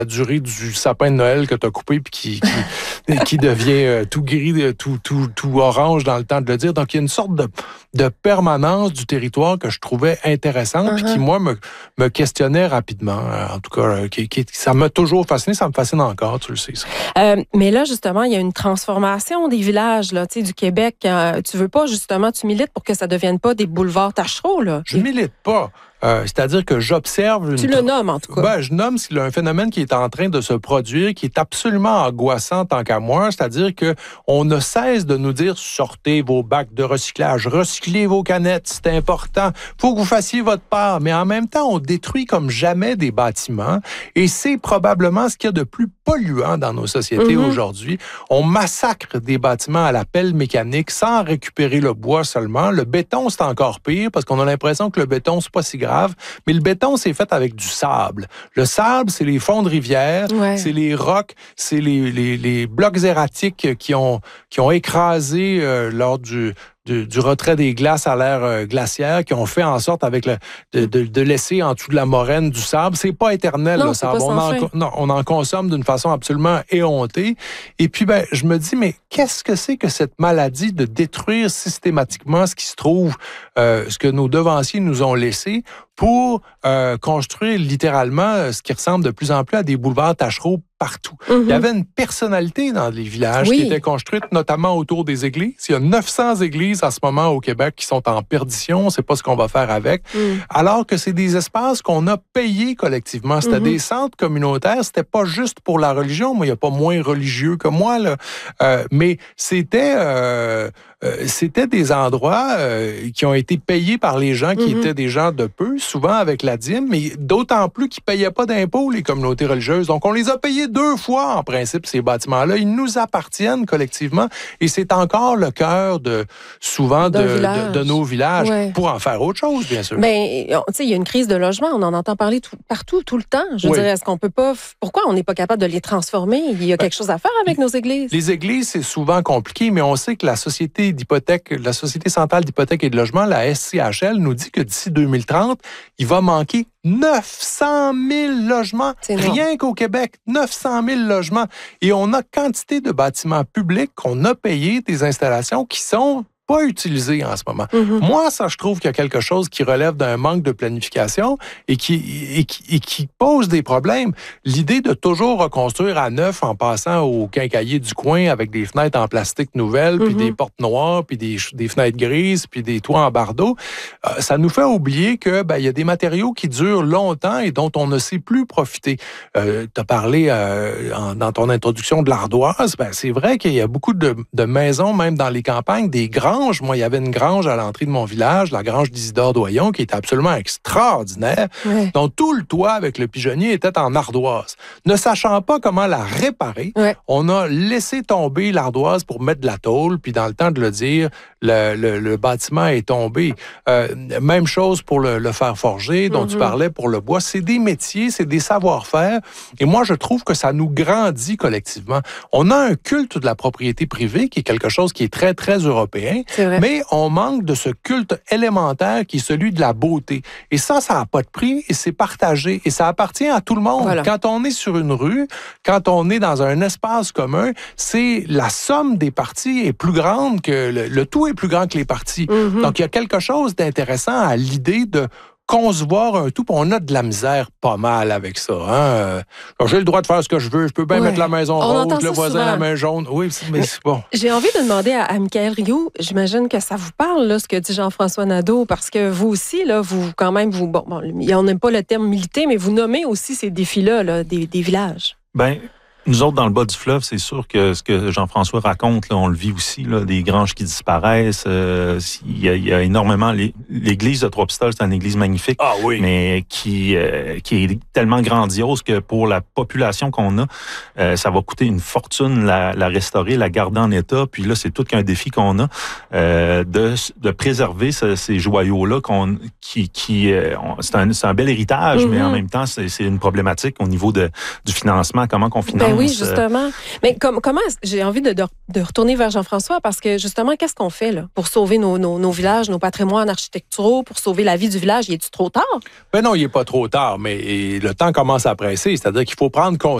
durée du sapin de Noël que tu as coupé puis qui devient tout gris, tout orange dans le temps de le dire. Donc, il y a une sorte de permanence du territoire que je trouvais intéressante puis qui, moi, me questionnait rapidement. En tout cas, ça m'a toujours fasciné, ça me fascine encore, tu le sais. Ça. Mais là, justement, il y a une transformation des villages là, du Québec. Tu veux pas, justement, tu milites pour que ça devienne pas des boulevards Tachereau, là. Je milite pas. C'est-à-dire que j'observe... Tu le nommes, en tout cas. Je nomme s'il y a un phénomène qui est en train de se produire, qui est absolument angoissant tant qu'à moi. C'est-à-dire que on ne cesse de nous dire, sortez vos bacs de recyclage, recyclez vos canettes, c'est important. Faut que vous fassiez votre part. Mais en même temps, on détruit comme jamais des bâtiments. Et c'est probablement ce qu'il y a de plus polluant dans nos sociétés aujourd'hui. On massacre des bâtiments à la pelle mécanique sans récupérer le bois seulement. Le béton, c'est encore pire parce qu'on a l'impression que le béton, c'est pas si grave. Mais le béton, c'est fait avec du sable. Le sable, c'est les fonds de rivière, c'est les rocs, c'est les blocs erratiques qui ont écrasé lors du retrait des glaces à l'ère glaciaire, qui ont fait en sorte avec de laisser en dessous de la moraine du sable. C'est pas éternel, non, le sable. On en consomme d'une façon absolument éhontée. Et puis, je me dis, mais qu'est-ce que c'est que cette maladie de détruire systématiquement ce qui se trouve, ce que nos devanciers nous ont laissé pour construire littéralement ce qui ressemble de plus en plus à des boulevards Tachereau partout. Il y avait une personnalité dans les villages qui était construite notamment autour des églises. Il y a 900 églises en ce moment au Québec qui sont en perdition. On ne sait pas ce qu'on va faire avec. Alors que c'est des espaces qu'on a payés collectivement. C'était des centres communautaires. C'était pas juste pour la religion. Moi, il n'y a pas moins religieux que moi, là. Mais c'était des endroits qui ont été payés par les gens qui étaient des gens de peu, souvent avec la dîme, mais d'autant plus qu'ils ne payaient pas d'impôts, les communautés religieuses. Donc, on les a payés 2 fois, en principe, ces bâtiments-là. Ils nous appartiennent collectivement et c'est encore le cœur de nos villages pour en faire autre chose, bien sûr. Mais, tu sais, il y a une crise de logement. On en entend parler partout, tout le temps. Je dirais, est-ce qu'on peut pas... Pourquoi on n'est pas capable de les transformer? Il y a quelque chose à faire avec nos églises. Les églises, c'est souvent compliqué, mais on sait que la Société centrale d'hypothèque et de logement, la SCHL, nous dit que d'ici 2030, il va manquer 900 000 logements, rien qu'au Québec, 900 000 logements. Et on a quantité de bâtiments publics qu'on a payés, des installations qui sont pas utilisées en ce moment. Moi, ça, je trouve qu'il y a quelque chose qui relève d'un manque de planification et qui pose des problèmes. L'idée de toujours reconstruire à neuf en passant au quincaillier du coin avec des fenêtres en plastique nouvelles, puis des portes noires, puis des fenêtres grises, puis des toits en bardeaux, ça nous fait oublier que il y a des matériaux qui durent longtemps et dont on ne sait plus profiter. Tu as parlé dans ton introduction de l'ardoise. C'est vrai qu'il y a beaucoup de maisons, même dans les campagnes, des granges. Moi, il y avait une grange à l'entrée de mon village, la grange d'Isidore Doyon, qui était absolument extraordinaire, dont tout le toit avec le pigeonnier était en ardoise. Ne sachant pas comment la réparer, on a laissé tomber l'ardoise pour mettre de la tôle, puis dans le temps de le dire, le bâtiment est tombé. Même chose pour le fer forgé, dont tu parlais pour le bois. C'est des métiers, c'est des savoir-faire, et moi, je trouve que ça nous grandit collectivement. On a un culte de la propriété privée, qui est quelque chose qui est très, très européen, mais on manque de ce culte élémentaire qui est celui de la beauté. Et ça n'a pas de prix et c'est partagé. Et ça appartient à tout le monde. Voilà. Quand on est sur une rue, quand on est dans un espace commun, c'est la somme des parties est plus grande que... Le tout est plus grand que les parties. Donc, il y a quelque chose d'intéressant à l'idée de concevoir un tout, puis on a de la misère pas mal avec ça. Hein? J'ai le droit de faire ce que je veux. Je peux bien mettre la maison rose, le voisin la main jaune. Oui, mais c'est bon. J'ai envie de demander à Michaël Rioux, j'imagine que ça vous parle, là, ce que dit Jean-François Nadeau, parce que vous aussi, là, on n'aime pas le terme militer, mais vous nommez aussi ces défis-là, là, des villages. Nous autres, dans le bas du fleuve, c'est sûr que ce que Jean-François raconte, là, on le vit aussi, là, des granges qui disparaissent. Il y a énormément... L'église de Trois-Pistoles, c'est une église magnifique, mais qui est tellement grandiose que pour la population qu'on a, ça va coûter une fortune la restaurer, la garder en état. Puis là, c'est tout qu'un défi qu'on a de préserver ces joyaux-là. C'est un bel héritage, mais en même temps, c'est une problématique au niveau du financement. Comment qu'on finance Ben oui, justement. Mais comment, j'ai envie de retourner vers Jean-François, parce que justement, qu'est-ce qu'on fait là, pour sauver nos villages, nos patrimoines architecturaux, pour sauver la vie du village? Il est-tu trop tard? Ben non, il n'est pas trop tard, mais le temps commence à presser. C'est-à-dire qu'il faut prendre conscience